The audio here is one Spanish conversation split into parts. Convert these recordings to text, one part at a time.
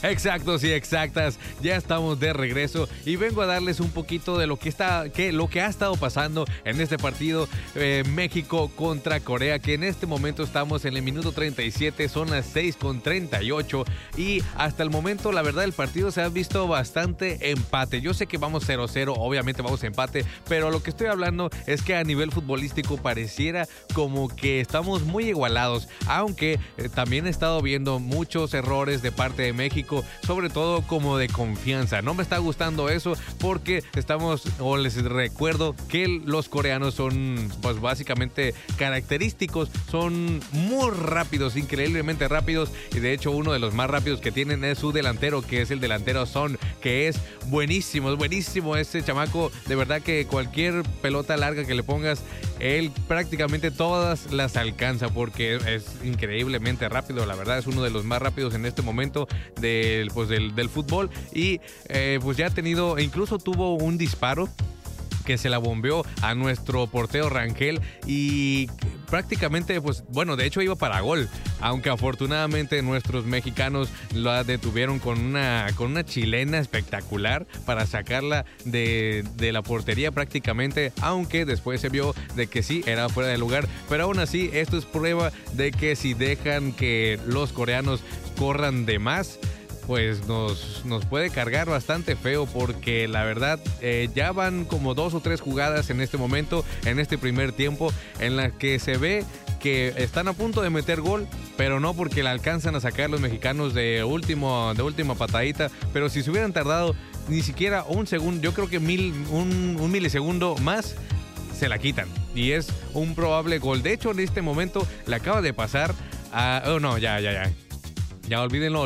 Exactos y exactas, ya estamos de regreso y vengo a darles un poquito de lo que ha estado pasando en este partido México contra Corea, que en este momento estamos en el minuto 37, son las 6:38 y hasta el momento la verdad el partido se ha visto bastante empate. Yo sé que vamos 0-0, obviamente vamos a empate, pero lo que estoy hablando es que a nivel futbolístico pareciera como que estamos muy igualados, aunque también he estado viendo muchos errores de parte de México, sobre todo como de confianza. No me está gustando eso porque les recuerdo que los coreanos son pues básicamente característicos, son muy rápidos, increíblemente rápidos, y de hecho uno de los más rápidos que tienen es su delantero, que es el delantero Son, que es buenísimo ese chamaco. De verdad que cualquier pelota larga que le pongas, él prácticamente todas las alcanza porque es increíblemente rápido. La verdad es uno de los más rápidos en este momento del fútbol y pues ya incluso tuvo un disparo que se la bombeó a nuestro portero Rangel y prácticamente, pues bueno, de hecho iba para gol, aunque afortunadamente nuestros mexicanos la detuvieron con una chilena espectacular para sacarla de la portería prácticamente, aunque después se vio de que sí, era fuera de lugar, pero aún así esto es prueba de que si dejan que los coreanos corran de más, pues nos puede cargar bastante feo, porque la verdad ya van como 2 o 3 jugadas en este momento, en este primer tiempo, en las que se ve que están a punto de meter gol, pero no porque la alcanzan a sacar los mexicanos de última patadita, pero si se hubieran tardado ni siquiera un segundo, yo creo que un milisegundo más, se la quitan y es un probable gol. De hecho, en este momento le acaba de pasar a... Oh, no, ya. Ya olvídenlo.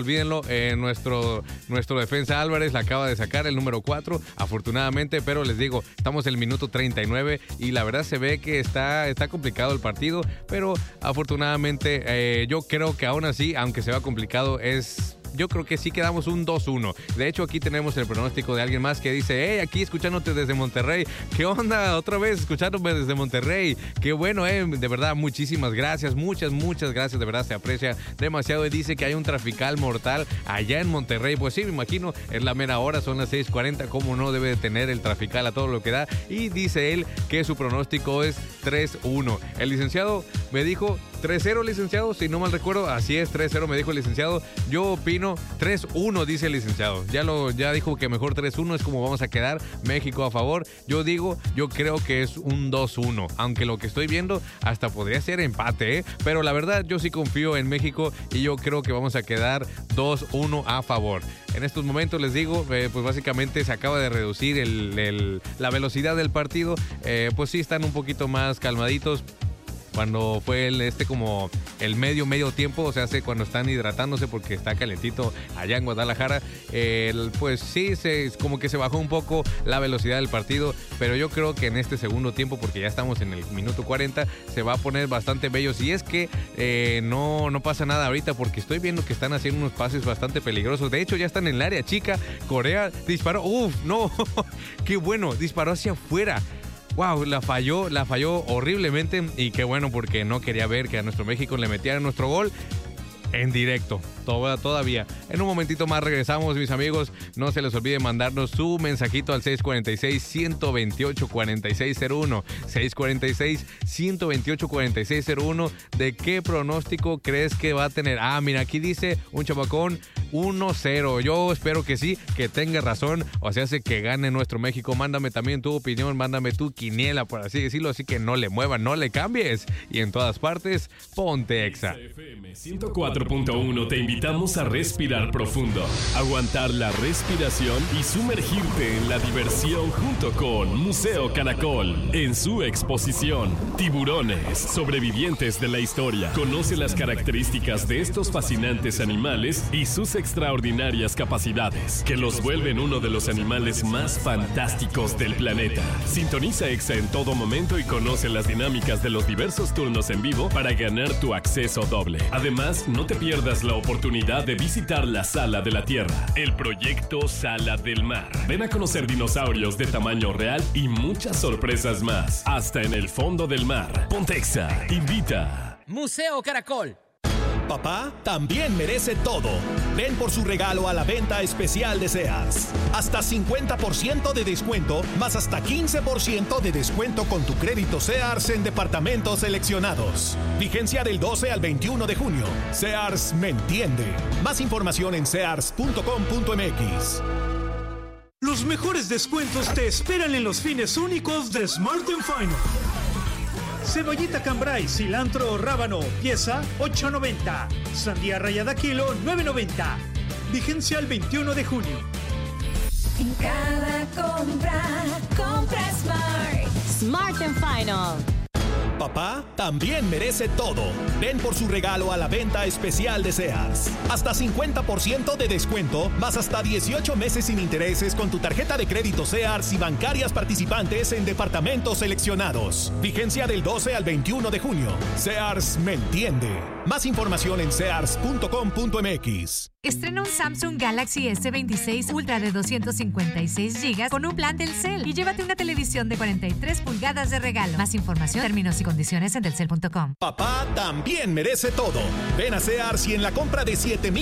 Nuestro defensa Álvarez la acaba de sacar, el número 4, afortunadamente, pero les digo, estamos en el minuto 39 y la verdad se ve que está complicado el partido, pero afortunadamente yo creo que aún así, aunque se vea complicado, yo creo que sí quedamos un 2-1. De hecho, aquí tenemos el pronóstico de alguien más que dice: hey, aquí escuchándote desde Monterrey. ¿Qué onda? Otra vez escuchándome desde Monterrey. Qué bueno, de verdad, muchísimas gracias. Muchas gracias. De verdad, se aprecia demasiado. Y dice que hay un trafical mortal allá en Monterrey. Pues sí, me imagino, es la mera hora, son las 6:40. ¿Cómo no debe de tener el trafical a todo lo que da? Y dice él que su pronóstico es 3-1. El licenciado me dijo 3-0, licenciado, si no mal recuerdo. Así es, 3-0 me dijo el licenciado. Yo opino 3-1, dice el licenciado. Ya dijo que mejor 3-1 es como vamos a quedar. México a favor. Yo creo que es un 2-1. Aunque lo que estoy viendo hasta podría ser empate, pero la verdad yo sí confío en México y yo creo que vamos a quedar 2-1 a favor. En estos momentos les digo, pues básicamente se acaba de reducir la velocidad del partido. Pues sí están un poquito más calmaditos. Cuando fue como el medio tiempo, o sea, cuando están hidratándose porque está calentito allá en Guadalajara, pues sí, como que se bajó un poco la velocidad del partido, pero yo creo que en este segundo tiempo, porque ya estamos en el minuto 40, se va a poner bastante bello. Si es que no pasa nada ahorita, porque estoy viendo que están haciendo unos pases bastante peligrosos. De hecho, ya están en el área chica. Corea disparó. No, qué bueno, disparó hacia afuera. Wow, la falló horriblemente y qué bueno, porque no quería ver que a nuestro México le metieran nuestro gol en directo. Todavía. En un momentito más regresamos, mis amigos. No se les olvide mandarnos su mensajito al 646-128-4601. 646-128-4601. ¿De qué pronóstico crees que va a tener? Mira, aquí dice un chamacón 1-0. Yo espero que sí, que tenga razón. O sea, hace que gane nuestro México. Mándame también tu opinión, mándame tu quiniela, por así decirlo. Así que no le muevas, no le cambies. Y en todas partes, ponte Exa. FM 104.1 te invitamos a respirar profundo, aguantar la respiración y sumergirte en la diversión junto con Museo Caracol. En su exposición, Tiburones, sobrevivientes de la historia. Conoce las características de estos fascinantes animales y sus extraordinarias capacidades, que los vuelven uno de los animales más fantásticos del planeta. Sintoniza Exa en todo momento y conoce las dinámicas de los diversos turnos en vivo para ganar tu acceso doble. Además, no te pierdas la oportunidad de visitar la Sala de la Tierra, el proyecto Sala del Mar. Ven a conocer dinosaurios de tamaño real y muchas sorpresas más, hasta en el fondo del mar. Ponte Exa invita. Museo Caracol. Papá también merece todo. Ven por su regalo a la venta especial de Sears. Hasta 50% de descuento, más hasta 15% de descuento con tu crédito Sears en departamentos seleccionados. Vigencia del 12 al 21 de junio. Sears me entiende. Más información en sears.com.mx. Los mejores descuentos te esperan en los fines únicos de Smart & Final. Cebollita cambray, cilantro o rábano, pieza $8.90. Sandía rallada kilo $9.90. Vigencia el 21 de junio. En cada compra Smart. Smart & Final. Papá también merece todo. Ven por su regalo a la venta especial de Sears. Hasta 50% de descuento, más hasta 18 meses sin intereses con tu tarjeta de crédito Sears y bancarias participantes en departamentos seleccionados. Vigencia del 12 al 21 de junio. Sears me entiende. Más información en sears.com.mx. Estrena un Samsung Galaxy S26 Ultra de 256 GB con un plan Telcel y llévate una televisión de 43 pulgadas de regalo. Más información, términos y condiciones en telcel.com. Papá también merece todo. Ven a Sears y en la compra de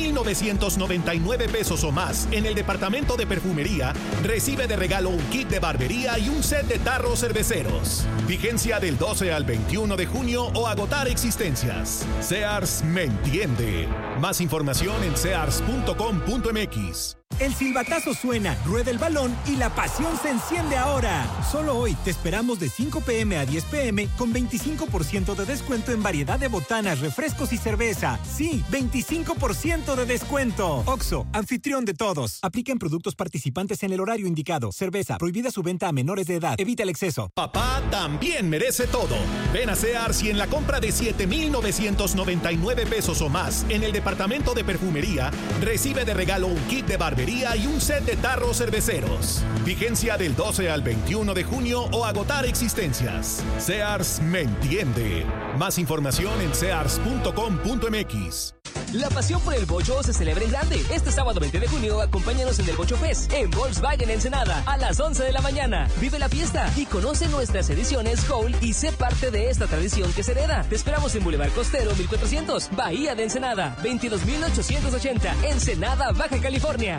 7,999 pesos o más en el departamento de perfumería, recibe de regalo un kit de barbería y un set de tarros cerveceros. Vigencia del 12 al 21 de junio o agotar existencias. Sears me entiende. Más información en sears.com.mx. El silbatazo suena, rueda el balón y la pasión se enciende ahora. Solo hoy te esperamos de 5 p.m. a 10 p.m. con 25% de descuento en variedad de botanas, refrescos y cerveza. Sí, 25% de descuento. Oxxo, anfitrión de todos. Aplica en productos participantes en el horario indicado. Cerveza, prohibida su venta a menores de edad. Evita el exceso. Papá también merece todo. Ven a Sears y en la compra de 7,999 pesos o más en el departamento de perfumería, recibe de regalo un kit de barbería y un set de tarros cerveceros. Vigencia del 12 al 21 de junio o agotar existencias. Sears me entiende. Más información en sears.com.mx. La pasión por el bocho se celebra en grande. Este sábado 20 de junio, acompáñanos en el Bocho Fest en Volkswagen Ensenada a las 11 de la mañana. Vive la fiesta y conoce nuestras ediciones Gold y sé parte de esta tradición que se hereda. Te esperamos en Boulevard Costero 1400, Bahía de Ensenada, 22,880, Ensenada, Baja California.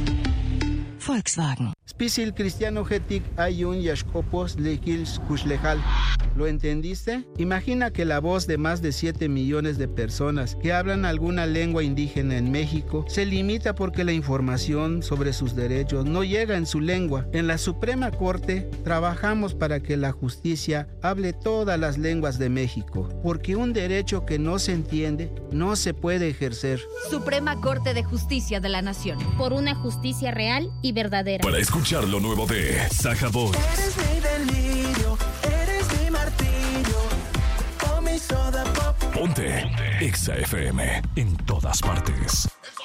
Volkswagen. Spisil cristiano getic ayun yashkopos lekils kushlejal. ¿Lo entendiste? Imagina que la voz de más de 7 millones de personas que hablan alguna lengua indígena en México se limita porque la información sobre sus derechos no llega en su lengua. En la Suprema Corte trabajamos para que la justicia hable todas las lenguas de México, porque un derecho que no se entiende no se puede ejercer. Suprema Corte de Justicia de la Nación. Por una justicia real y verdadera. Para escuchar lo nuevo de Saja Boys. Eres mi delirio, eres mi martirio, oh mi soda pop. Ponte Exa FM en todas partes.